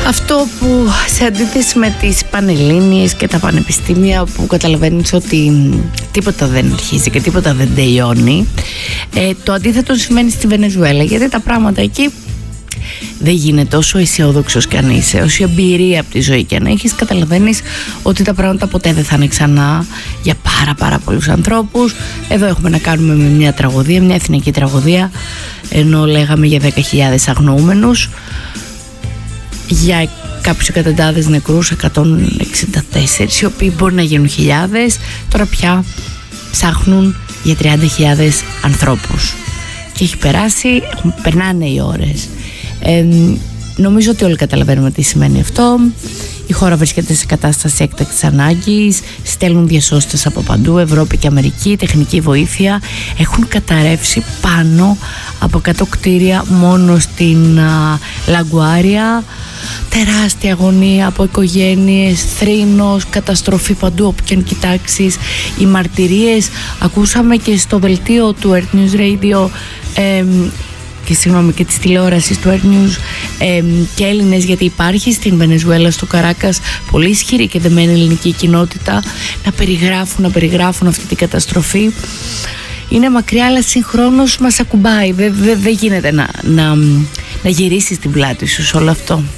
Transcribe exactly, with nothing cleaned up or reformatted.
Αυτό που σε αντίθεση με τις πανελλήνιες και τα πανεπιστήμια που καταλαβαίνεις ότι τίποτα δεν αρχίζει και τίποτα δεν τελειώνει, ε, το αντίθετο συμβαίνει στη Βενεζουέλα, γιατί τα πράγματα εκεί δεν γίνεται. Όσο αισιόδοξος κι αν είσαι, όση εμπειρία από τη ζωή κι αν έχεις, καταλαβαίνεις ότι τα πράγματα ποτέ δεν θα είναι ξανά για πάρα πάρα πολλούς ανθρώπους. Εδώ έχουμε να κάνουμε με μια τραγωδία, μια εθνική τραγωδία, ενώ λέγαμε για δέκα χιλιάδες αγνοούμενους, για κάποιους εκατοντάδες νεκρούς, εκατόν εξήντα τέσσερα, οι οποίοι μπορεί να γίνουν χιλιάδες. Τώρα πια ψάχνουν για τριάντα χιλιάδες ανθρώπους και έχει περάσει, περνάνε οι ώρες. Ε, νομίζω ότι όλοι καταλαβαίνουμε τι σημαίνει αυτό. Η χώρα βρίσκεται σε κατάσταση έκτακτης ανάγκης, στέλνουν διασώστες από παντού, Ευρώπη και Αμερική, τεχνική βοήθεια. Έχουν καταρρεύσει πάνω από εκατό κτίρια μόνο στην α, Λαγκουάρια. Τεράστια αγωνία από οικογένειες, θρήνος, καταστροφή παντού όπου και αν κοιτάξεις. Οι μαρτυρίες ακούσαμε και στο δελτίο του Earth News Radio ε, και συγγνώμη και της τηλεόρασης του Earth News ε, και Έλληνες, γιατί υπάρχει στην Βενεζουέλα, στο Καράκας, πολύ ισχυρή και δεμένη ελληνική κοινότητα, να περιγράφουν, να περιγράφουν αυτή την καταστροφή. Είναι μακριά, αλλά συγχρόνως μας ακουμπάει. Δεν δε, δε γίνεται να, να, να γυρίσεις την πλάτη σου σε όλο αυτό.